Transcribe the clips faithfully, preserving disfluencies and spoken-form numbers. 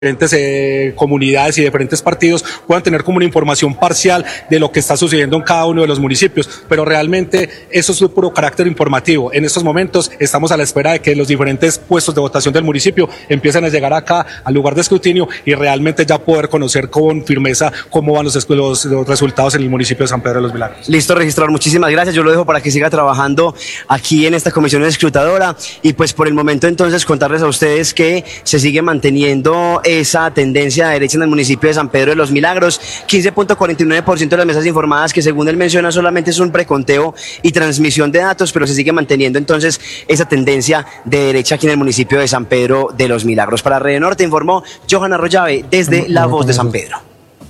diferentes eh, comunidades y diferentes partidos puedan tener como una información parcial de lo que está sucediendo en cada uno de los municipios, pero realmente eso es de puro carácter informativo. En estos momentos estamos a la espera de que los diferentes puestos de votación del municipio empiecen a llegar acá al lugar de escrutinio y realmente ya poder conocer con firmeza cómo van los, los, los resultados en el municipio de San Pedro de los Milagros. Listo, registrador, muchísimas gracias. Yo lo dejo para que siga trabajando aquí en esta comisión escrutadora y pues por el momento entonces contarles a ustedes que se sigue manteniendo esa tendencia de derecha en el municipio de San Pedro de los Milagros, quince punto cuarenta y nueve por ciento de las mesas informadas, que según él menciona solamente es un preconteo y transmisión de datos, pero se sigue manteniendo entonces esa tendencia de derecha aquí en el municipio de San Pedro de los Milagros. Para Red Norte informó Johan Arroyave desde La Voz de San Pedro.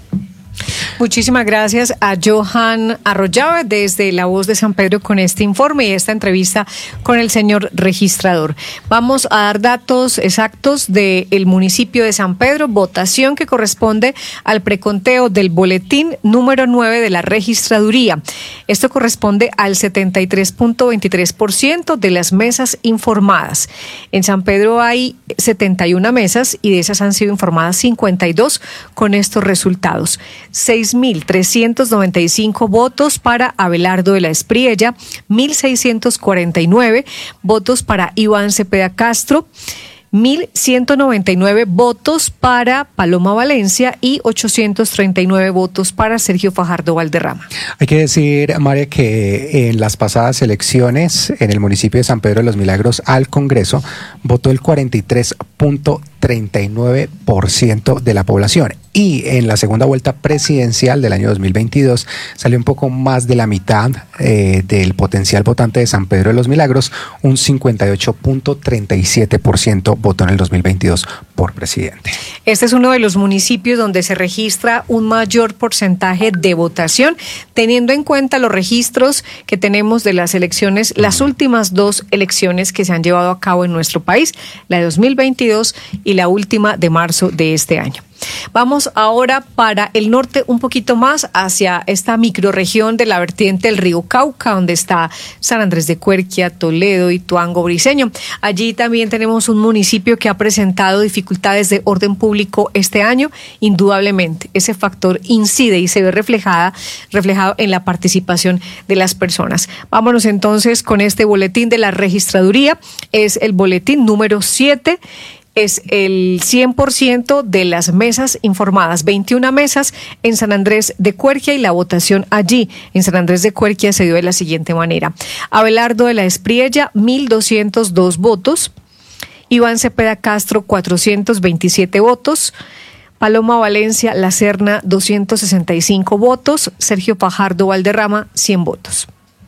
Muchísimas gracias a Johan Arroyave desde La Voz de San Pedro con este informe y esta entrevista con el señor registrador. Vamos a dar datos exactos del municipio de San Pedro, votación que corresponde al preconteo del boletín número nueve de la registraduría. Esto corresponde al setenta y tres punto veintitrés por ciento de las mesas informadas. En San Pedro hay setenta y una mesas y de esas han sido informadas cincuenta y dos con estos resultados. seis mil trescientos noventa y cinco votos para Abelardo de la Espriella, mil seiscientos cuarenta y nueve votos para Iván Cepeda Castro, mil ciento noventa y nueve votos para Paloma Valencia y ochocientos treinta y nueve votos para Sergio Fajardo Valderrama. Hay que decir, María, que en las pasadas elecciones en el municipio de San Pedro de los Milagros al Congreso votó el cuarenta y tres punto treinta y nueve por ciento de la población y en la segunda vuelta presidencial del año dos mil veintidós salió un poco más de la mitad eh, del potencial votante de San Pedro de los Milagros, un cincuenta y ocho punto treinta y siete por ciento votó en el dos mil veintidós por presidente. Este es uno de los municipios donde se registra un mayor porcentaje de votación, teniendo en cuenta los registros que tenemos de las elecciones, las últimas dos elecciones que se han llevado a cabo en nuestro país, la de dos mil veintidós y la última de marzo de este año. Vamos ahora para el norte un poquito más hacia esta microrregión de la vertiente del río Cauca, donde está San Andrés de Cuerquia, Toledo y Tuango Briceño. Allí también tenemos un municipio que ha presentado dificultades de orden público este año. Indudablemente, ese factor incide y se ve reflejada, reflejado en la participación de las personas. Vámonos entonces con este boletín de la registraduría. Es el boletín número siete. Es el cien por ciento de las mesas informadas, veintiuna mesas en San Andrés de Cuerquia y la votación allí en San Andrés de Cuerquia se dio de la siguiente manera. Abelardo de la Espriella, mil doscientos dos votos. Iván Cepeda Castro, cuatrocientos veintisiete votos. Paloma Valencia La Serna, doscientos sesenta y cinco votos. Sergio Fajardo Valderrama, cien votos.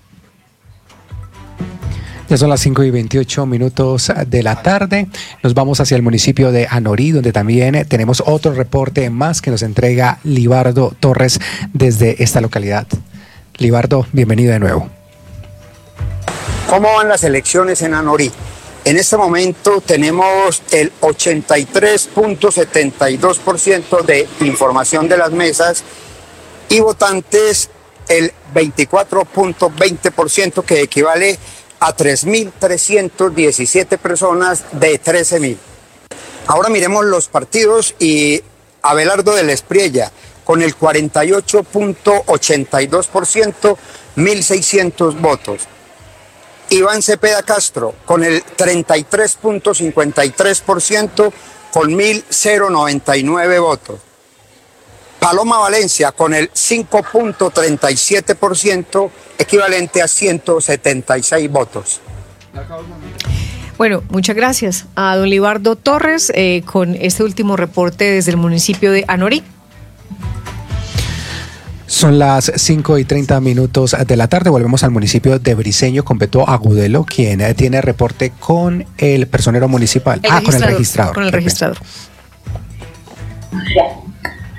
Ya son las cinco y veintiocho minutos de la tarde. Nos vamos hacia el municipio de Anorí, donde también tenemos otro reporte más que nos entrega Libardo Torres desde esta localidad. Libardo, bienvenido de nuevo. ¿Cómo van las elecciones en Anorí? En este momento tenemos el ochenta y tres punto setenta y dos por ciento de información de las mesas y votantes el veinticuatro punto veinte por ciento, que equivale a tres mil trescientas diecisiete personas de trece mil. Ahora miremos los partidos y Abelardo de la Espriella con el cuarenta y ocho punto ochenta y dos por ciento, mil seiscientos votos. Iván Cepeda Castro con el treinta y tres punto cincuenta y tres por ciento con mil noventa y nueve votos. Paloma Valencia con el cinco punto treinta y siete por ciento, equivalente a ciento setenta y seis votos. Bueno, muchas gracias a don Libardo Torres eh, con este último reporte desde el municipio de Anorí. Son las cinco y treinta minutos de la tarde. Volvemos al municipio de Briceño con Beto Agudelo, quien tiene reporte con el personero municipal. El ah, con el registrador. Con el registrador.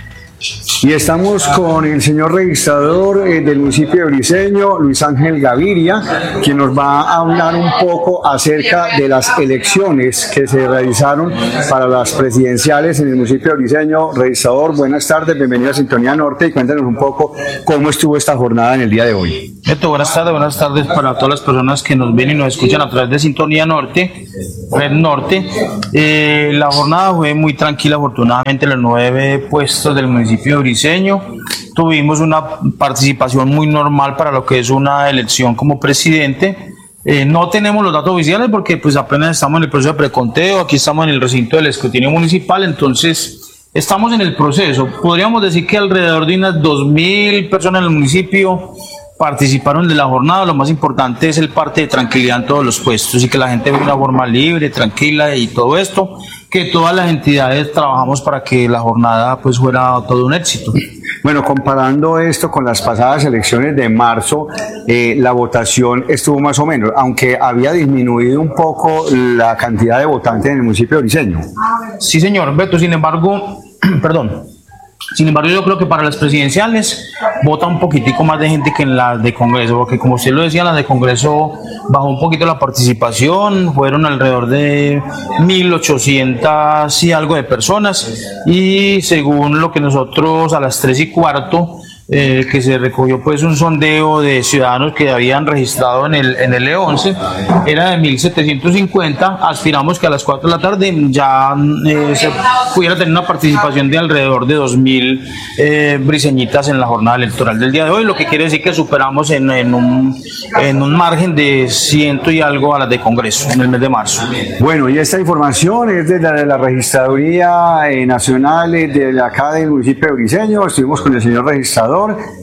Y estamos con el señor registrador eh, del municipio de Briceño, Luis Ángel Gaviria, quien nos va a hablar un poco acerca de las elecciones que se realizaron para las presidenciales en el municipio de Briceño. Registrador, buenas tardes, bienvenido a Sintonía Norte y cuéntanos un poco cómo estuvo esta jornada en el día de hoy. Beto, buenas tardes, buenas tardes para todas las personas que nos ven y nos escuchan a través de Sintonía Norte, Red Norte. Eh, la jornada fue muy tranquila, afortunadamente, en los nueve puestos del municipio de Briceño. Tuvimos una participación muy normal para lo que es una elección como presidente. Eh, no tenemos los datos oficiales porque pues apenas estamos en el proceso de preconteo, aquí estamos en el recinto del escrutinio municipal, entonces estamos en el proceso. Podríamos decir que alrededor de unas dos mil personas en el municipio participaron de la jornada. Lo más importante es el parte de tranquilidad en todos los puestos y que la gente vea de una forma libre, tranquila y todo esto, que todas las entidades trabajamos para que la jornada pues fuera todo un éxito. Bueno, comparando esto con las pasadas elecciones de marzo, eh, la votación estuvo más o menos, aunque había disminuido un poco la cantidad de votantes en el municipio de Briceño. Sí, señor Beto, sin embargo, perdón. Sin embargo, yo creo que para las presidenciales vota un poquitico más de gente que en las de Congreso, porque como usted lo decía, las de Congreso bajó un poquito la participación, fueron alrededor de mil ochocientas y algo de personas, y según lo que nosotros a las tres y cuarto, Eh, que se recogió pues un sondeo de ciudadanos que habían registrado en el en el E once, era de mil setecientos cincuenta. Aspiramos que a las cuatro de la tarde ya eh, se pudiera tener una participación de alrededor de dos mil eh, briceñitas en la jornada electoral del día de hoy, lo que quiere decir que superamos en, en, un, en un margen de ciento y algo a las de Congreso en el mes de marzo. Bueno, y esta información es de la, de la Registraduría eh, Nacional eh, de acá del municipio de Briceño. Estuvimos con el señor registrador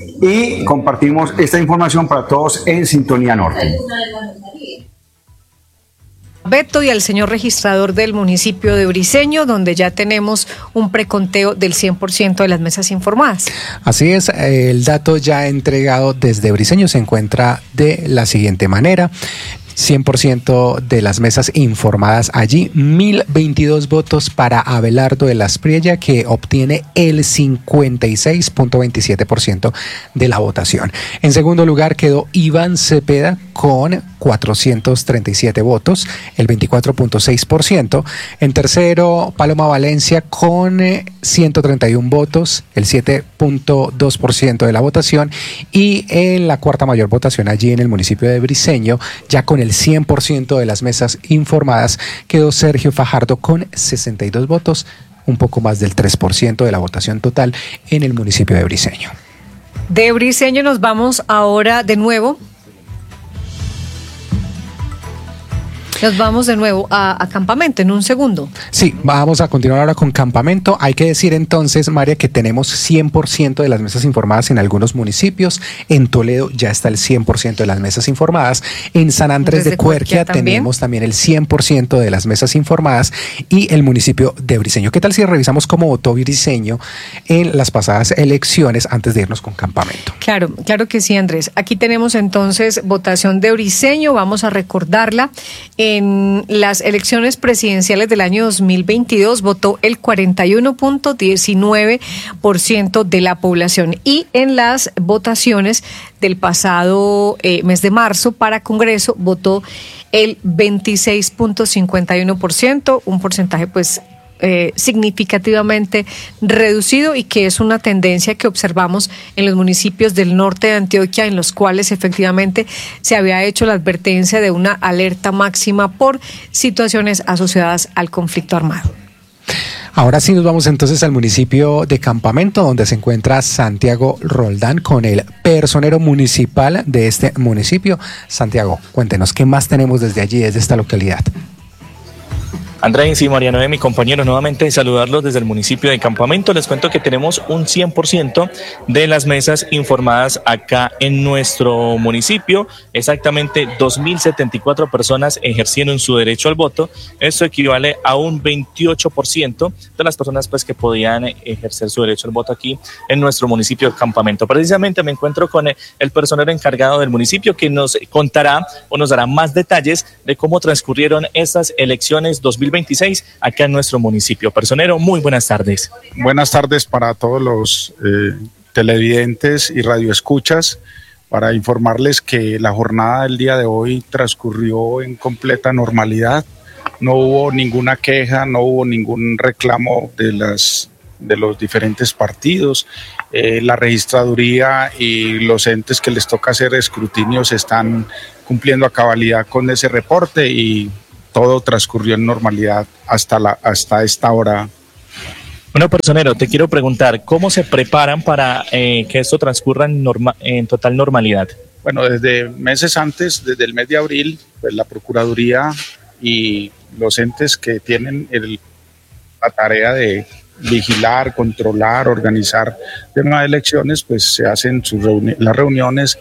y compartimos esta información para todos en Sintonía Norte. Beto, y al señor registrador del municipio de Briceño, donde ya tenemos un preconteo del cien por ciento de las mesas informadas. Así es, el dato ya entregado desde Briceño se encuentra de la siguiente manera. cien por ciento de las mesas informadas allí, mil veintidós votos para Abelardo de las Priella, que obtiene el cincuenta y seis punto veintisiete por ciento de la votación. En segundo lugar quedó Iván Cepeda con cuatrocientos treinta y siete votos, el veinticuatro punto seis por ciento. En tercero, Paloma Valencia con ciento treinta y uno votos, el siete punto dos por ciento de la votación. Y en la cuarta mayor votación allí en el municipio de Briceño, ya con el cien por ciento de las mesas informadas, quedó Sergio Fajardo con sesenta y dos votos, un poco más del tres por ciento de la votación total en el municipio de Briceño. De Briceño nos vamos ahora de nuevo. Nos vamos de nuevo a, a Campamento en un segundo. Sí, vamos a continuar ahora con Campamento. Hay que decir entonces, María, que tenemos cien por ciento de las mesas informadas en algunos municipios. En Toledo ya está el cien por ciento de las mesas informadas. En San Andrés de Cuerquia tenemos también el cien por ciento de las mesas informadas, y el municipio de Briceño. ¿Qué tal si revisamos cómo votó Briceño en las pasadas elecciones antes de irnos con Campamento? Claro, claro que sí, Andrés. Aquí tenemos entonces votación de Briceño. Vamos a recordarla. En las elecciones presidenciales del año dos mil veintidós votó el cuarenta y uno punto diecinueve por ciento de la población, y en las votaciones del pasado eh, mes de marzo para Congreso votó el veintiséis punto cincuenta y uno por ciento, un porcentaje pues Eh, significativamente reducido, y que es una tendencia que observamos en los municipios del norte de Antioquia, en los cuales efectivamente se había hecho la advertencia de una alerta máxima por situaciones asociadas al conflicto armado. Ahora sí nos vamos entonces al municipio de Campamento, donde se encuentra Santiago Roldán con el personero municipal de este municipio. Santiago, cuéntenos, ¿qué más tenemos desde allí, desde esta localidad? Andrés y María Noé, mi compañero, nuevamente saludarlos desde el municipio de Campamento. Les cuento que tenemos un cien por ciento de las mesas informadas acá en nuestro municipio. Exactamente dos mil setenta y cuatro personas ejercieron su derecho al voto. Esto equivale a un veintiocho por ciento de las personas pues, que podían ejercer su derecho al voto aquí en nuestro municipio de Campamento. Precisamente me encuentro con el personero encargado del municipio, que nos contará o nos dará más detalles de cómo transcurrieron estas elecciones dos mil mil veintiséis acá en nuestro municipio. Personero, muy buenas tardes. Buenas tardes para todos los eh, televidentes y radioescuchas, para informarles que la jornada del día de hoy transcurrió en completa normalidad. No hubo ninguna queja, no hubo ningún reclamo de las de los diferentes partidos. Eh, la registraduría y los entes que les toca hacer escrutinios están cumpliendo a cabalidad con ese reporte y todo transcurrió en normalidad hasta, la, hasta esta hora. Bueno, personero, te quiero preguntar, ¿cómo se preparan para eh, que esto transcurra en, norma, en total normalidad? Bueno, desde meses antes, desde el mes de abril, pues la Procuraduría y los entes que tienen el, la tarea de vigilar, controlar, organizar temas de elecciones, pues se hacen sus reuni- las reuniones,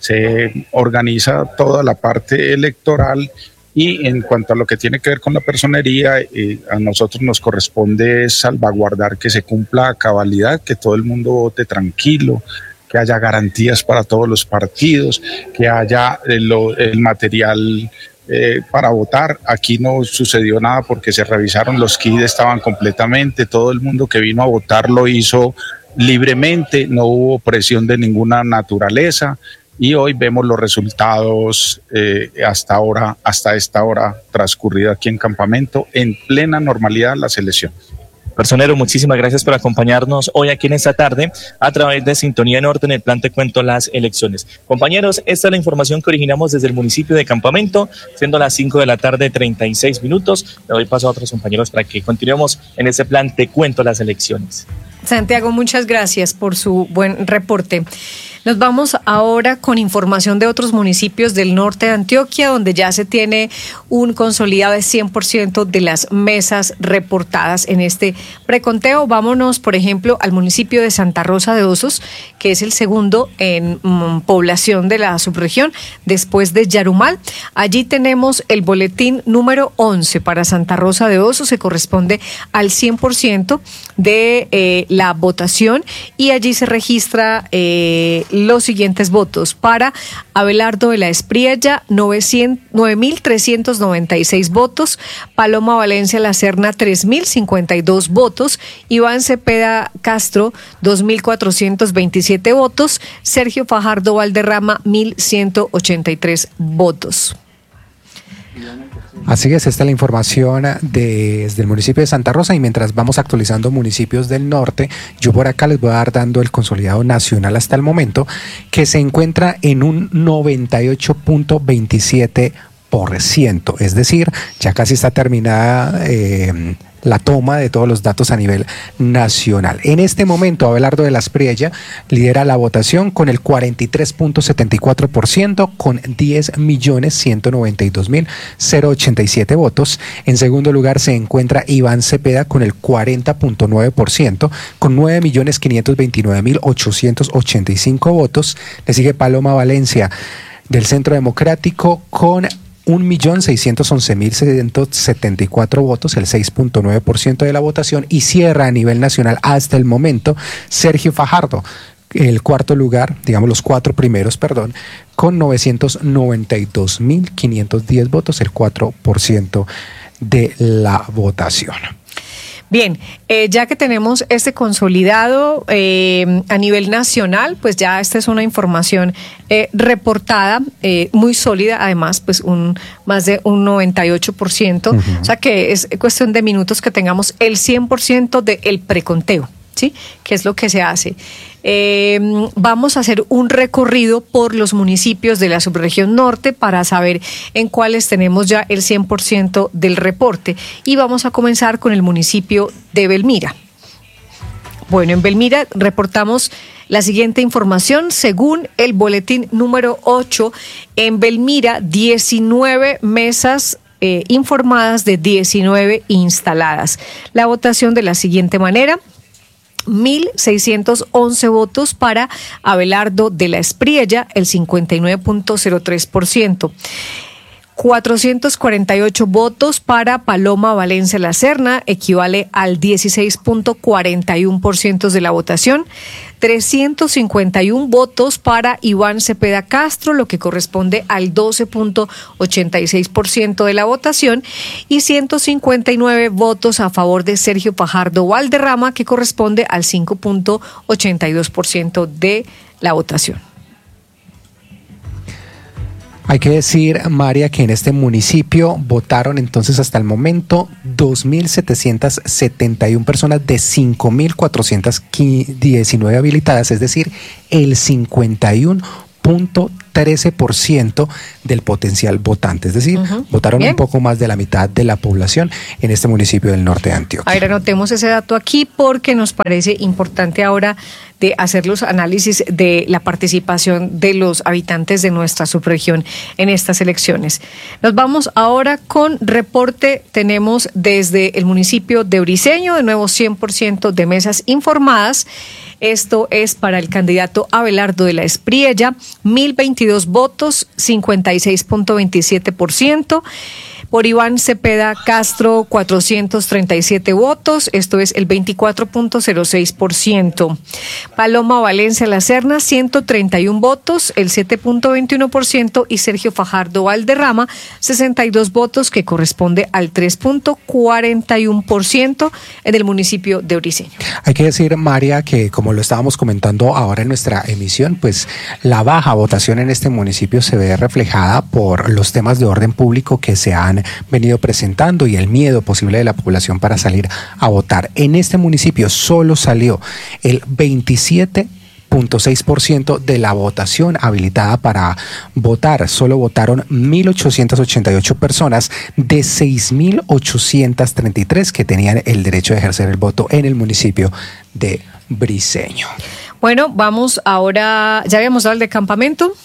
se organiza toda la parte electoral y en cuanto a lo que tiene que ver con la personería, eh, a nosotros nos corresponde salvaguardar que se cumpla a cabalidad, que todo el mundo vote tranquilo, que haya garantías para todos los partidos, que haya eh, lo, el material Eh, para votar. Aquí no sucedió nada porque se revisaron, los kits estaban completamente, todo el mundo que vino a votar lo hizo libremente, no hubo presión de ninguna naturaleza y hoy vemos los resultados eh, hasta ahora, hasta esta hora transcurrida aquí en Campamento, en plena normalidad las elecciones. Personero, muchísimas gracias por acompañarnos hoy aquí en esta tarde a través de Sintonía Norte en el plan Te Cuento las elecciones. Compañeros, esta es la información que originamos desde el municipio de Campamento, siendo las cinco de la tarde, treinta y seis minutos. Le doy paso a otros compañeros para que continuemos en este plan Te Cuento las elecciones. Santiago, muchas gracias por su buen reporte. Nos vamos ahora con información de otros municipios del norte de Antioquia, donde ya se tiene un consolidado de cien por ciento de las mesas reportadas en este preconteo. Vámonos, por ejemplo, al municipio de Santa Rosa de Osos, que es el segundo en mm, población de la subregión, después de Yarumal. Allí tenemos el boletín número once para Santa Rosa de Osos, se corresponde al cien por ciento de eh, la votación y allí se registra eh, los siguientes votos. Para Abelardo de la Espriella, nueve mil trescientos noventa y seis votos. Paloma Valencia La Serna, tres mil cincuenta y dos votos. Iván Cepeda Castro, dos mil cuatrocientos veintisiete votos. Sergio Fajardo Valderrama, mil ciento ochenta y tres votos. Así es, esta es la información de, desde el municipio de Santa Rosa y mientras vamos actualizando municipios del norte, yo por acá les voy a dar dando el consolidado nacional hasta el momento, que se encuentra en un noventa y ocho punto veintisiete por ciento, es decir, ya casi está terminada eh, la toma de todos los datos a nivel nacional. En este momento, Abelardo de la Espriella lidera la votación con el cuarenta y tres punto setenta y cuatro por ciento, con diez millones ciento noventa y dos mil ochenta y siete votos. En segundo lugar se encuentra Iván Cepeda con el cuarenta punto nueve por ciento, con nueve millones quinientos veintinueve mil ochocientos ochenta y cinco votos. Le sigue Paloma Valencia del Centro Democrático con un millón seiscientos once mil setecientos setenta y cuatro votos, el seis punto nueve por ciento de la votación, y cierra a nivel nacional hasta el momento Sergio Fajardo, el cuarto lugar, digamos los cuatro primeros, perdón, con novecientos noventa y dos mil quinientos diez votos, el cuatro por ciento de la votación. Bien, eh, ya que tenemos este consolidado eh, a nivel nacional, pues ya esta es una información eh, reportada, eh, muy sólida, además, pues un más de un noventa y ocho por ciento, uh-huh. O sea que es cuestión de minutos que tengamos el cien por ciento del preconteo, ¿sí? ¿Qué es lo que se hace? Eh, vamos a hacer un recorrido por los municipios de la subregión norte para saber en cuáles tenemos ya el cien por ciento del reporte y vamos a comenzar con el municipio de Belmira. Bueno, en Belmira reportamos la siguiente información. Según el boletín número ocho, en Belmira diecinueve mesas eh, informadas de diecinueve instaladas. La votación de la siguiente manera: mil seiscientos once votos para Abelardo de la Espriella, el cincuenta y nueve punto cero tres por ciento. cuatrocientos cuarenta y ocho votos para Paloma Valencia La Serna, equivale al dieciséis punto cuarenta y uno por ciento de la votación. trescientos cincuenta y uno votos para Iván Cepeda Castro, lo que corresponde al doce punto ochenta y seis por ciento de la votación, y ciento cincuenta y nueve votos a favor de Sergio Fajardo Valderrama, que corresponde al cinco punto ochenta y dos por ciento de la votación. Hay que decir, María, que en este municipio votaron entonces hasta el momento dos mil setecientas setenta y una personas de cinco mil cuatrocientas diecinueve habilitadas, es decir, el cincuenta y uno punto trece por ciento del potencial votante, es decir, uh-huh. votaron Bien. un poco más de la mitad de la población en este municipio del norte de Antioquia. A ver, anotemos ese dato aquí porque nos parece importante ahora de hacer los análisis de la participación de los habitantes de nuestra subregión en estas elecciones. Nos vamos ahora con reporte. Tenemos desde el municipio de Briceño, de nuevo cien por ciento de mesas informadas. Esto es para el candidato Abelardo de la Espriella, mil veintidós votos, cincuenta y seis punto veintisiete por ciento. Por Iván Cepeda Castro, cuatrocientos treinta y siete votos, esto es el veinticuatro punto cero seis por ciento. Paloma Valencia La Serna, ciento treinta y uno votos, el siete punto veintiuno por ciento. Y Sergio Fajardo Valderrama, sesenta y dos votos, que corresponde al tres punto cuarenta y uno por ciento en el municipio de Briceño. Hay que decir, María, que como lo estábamos comentando ahora en nuestra emisión, pues la baja votación en este municipio se ve reflejada por los temas de orden público que se han venido presentando y el miedo posible de la población para salir a votar. En este municipio solo salió el veintisiete punto seis por ciento de la votación habilitada para votar. Solo votaron mil ochocientas ochenta y ocho personas de seis mil ochocientas treinta y tres que tenían el derecho de ejercer el voto en el municipio de Briceño. Bueno, vamos ahora, ya habíamos dado el de campamento.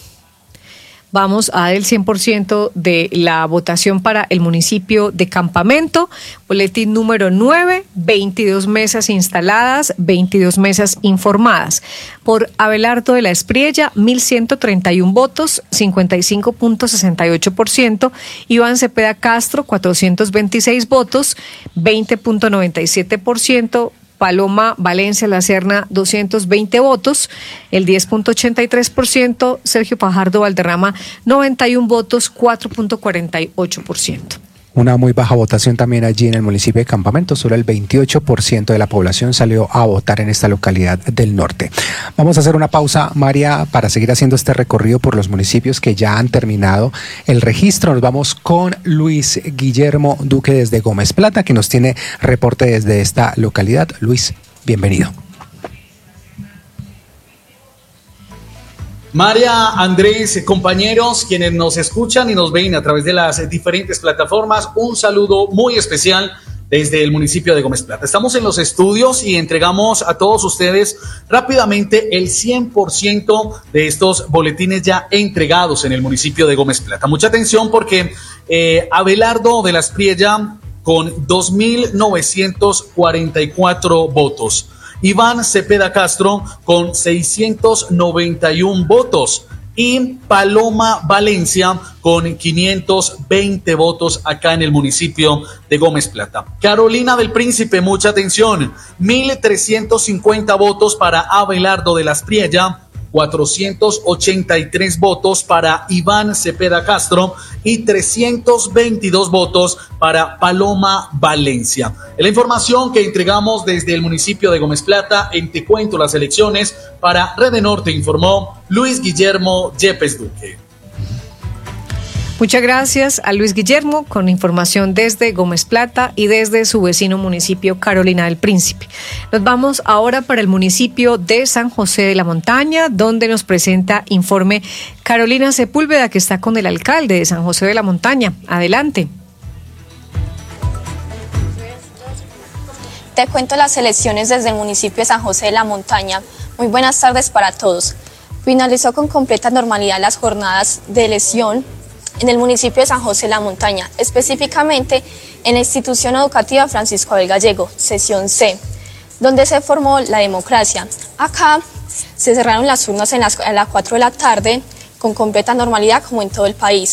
Vamos a dar el cien por ciento de la votación para el municipio de Campamento. Boletín número nueve, veintidós mesas instaladas, veintidós mesas informadas. Por Abelardo de la Espriella, mil ciento treinta y uno votos, cincuenta y cinco punto sesenta y ocho por ciento. Iván Cepeda Castro, cuatrocientos veintiséis votos, veinte punto noventa y siete por ciento. Paloma Valencia La Serna, doscientos veinte votos, el diez punto ochenta y tres por ciento. Sergio Fajardo Valderrama, noventa y uno votos, cuatro punto cuarenta y ocho por ciento. Una muy baja votación también allí en el municipio de Campamento. Solo el veintiocho por ciento de la población salió a votar en esta localidad del norte. Vamos a hacer una pausa, María, para seguir haciendo este recorrido por los municipios que ya han terminado el registro. Nos vamos con Luis Guillermo Duque desde Gómez Plata, que nos tiene reporte desde esta localidad. Luis, bienvenido. María, Andrés, compañeros, quienes nos escuchan y nos ven a través de las diferentes plataformas, un saludo muy especial desde el municipio de Gómez Plata. Estamos en los estudios y entregamos a todos ustedes rápidamente el cien por ciento de estos boletines ya entregados en el municipio de Gómez Plata. Mucha atención porque eh, Abelardo de la Espriella con dos mil novecientos cuarenta y cuatro votos. Iván Cepeda Castro con seiscientos noventa y uno votos y Paloma Valencia con quinientos veinte votos acá en el municipio de Gómez Plata. Carolina del Príncipe, mucha atención, mil trescientos cincuenta votos para Abelardo de la Espriella, cuatrocientos ochenta y tres votos para Iván Cepeda Castro y trescientos veintidós votos para Paloma Valencia. En la información que entregamos desde el municipio de Gómez Plata, en Te Cuento las elecciones, para Red Norte informó Luis Guillermo Yepes Duque. Muchas gracias a Luis Guillermo con información desde Gómez Plata y desde su vecino municipio Carolina del Príncipe. Nos vamos ahora para el municipio de San José de la Montaña, donde nos presenta informe Carolina Sepúlveda, que está con el alcalde de San José de la Montaña. Adelante. Te cuento las elecciones desde el municipio de San José de la Montaña. Muy buenas tardes para todos. Finalizó con completa normalidad las jornadas de elección en el municipio de San José de la Montaña, específicamente en la institución educativa Francisco Abel Gallego, sesión C, donde se formó la democracia. Acá se cerraron las urnas en las, a las cuatro de la tarde con completa normalidad como en todo el país.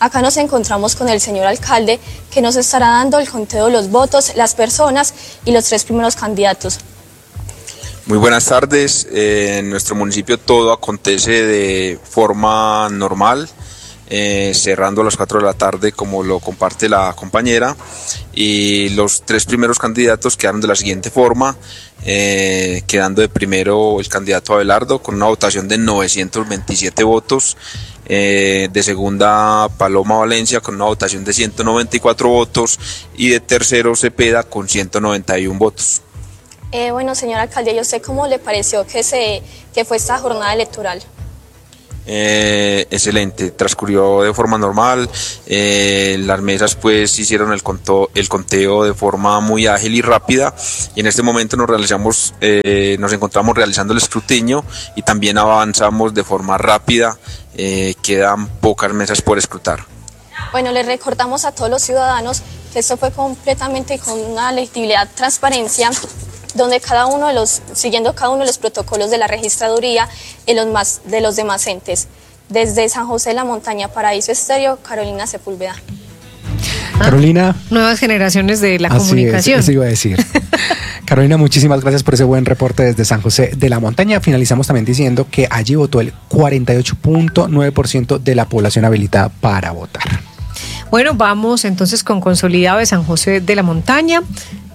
Acá nos encontramos con el señor alcalde que nos estará dando el conteo de los votos, las personas y los tres primeros candidatos. Muy buenas tardes. Eh, en nuestro municipio todo acontece de forma normal, eh, cerrando a las cuatro de la tarde como lo comparte la compañera, y los tres primeros candidatos quedaron de la siguiente forma, eh, quedando de primero el candidato Abelardo con una votación de novecientos veintisiete votos, eh, de segunda Paloma Valencia con una votación de ciento noventa y cuatro votos y de tercero Cepeda con ciento noventa y uno votos. Eh, bueno, señor alcalde, ¿y usted cómo le pareció que, se, que fue esta jornada electoral? Eh, excelente, transcurrió de forma normal, eh, las mesas pues hicieron el, conto, el conteo de forma muy ágil y rápida, y en este momento nos, realizamos, eh, nos encontramos realizando el escrutinio y también avanzamos de forma rápida, eh, quedan pocas mesas por escrutar. Bueno, le recordamos a todos los ciudadanos que esto fue completamente con una legibilidad, transparencia, donde cada uno de los, siguiendo cada uno de los protocolos de la registraduría y los más, de los demás entes. Desde San José de la Montaña, Paraíso Estéreo, Carolina Sepúlveda. Carolina. Nuevas generaciones de la Así comunicación. Es, eso iba a decir. Carolina, muchísimas gracias por ese buen reporte desde San José de la Montaña. Finalizamos también diciendo que allí votó el cuarenta y ocho punto nueve por ciento de la población habilitada para votar. Bueno, vamos entonces con Consolidado de San José de la Montaña.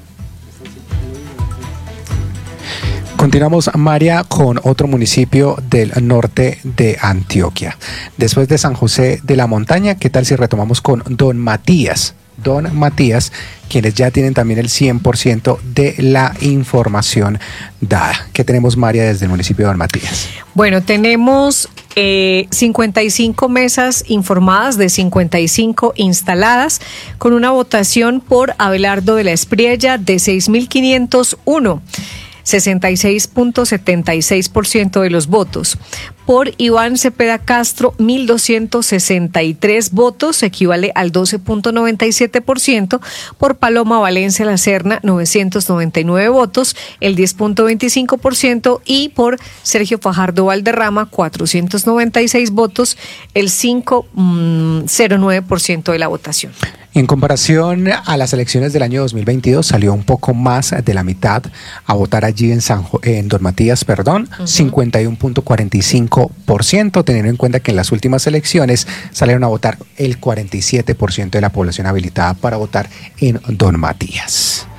Continuamos, María, con otro municipio del norte de Antioquia. Después de San José de la Montaña, ¿qué tal si retomamos con Don Matías? Don Matías, quienes ya tienen también el cien por ciento de la información dada. ¿Qué tenemos, María, desde el municipio de Don Matías? Bueno, tenemos eh, cincuenta y cinco mesas informadas de cincuenta y cinco instaladas, con una votación por Abelardo de la Espriella de seis mil quinientos uno. sesenta y seis punto setenta y seis por ciento de los votos. Por Iván Cepeda Castro, mil doscientos sesenta y tres votos, equivale al doce punto noventa y siete por ciento. Por Paloma Valencia La Serna, novecientos noventa y nueve votos, el diez punto veinticinco por ciento. Y por Sergio Fajardo Valderrama, cuatrocientos noventa y seis votos, el cinco punto cero nueve por ciento de la votación. En comparación a las elecciones del año dos mil veintidós, salió un poco más de la mitad a votar allí en, San jo- en Don Matías, perdón, uh-huh. cincuenta y uno punto cuarenta y cinco por ciento, teniendo en cuenta que en las últimas elecciones salieron a votar el cuarenta y siete por ciento de la población habilitada para votar en Don Matías.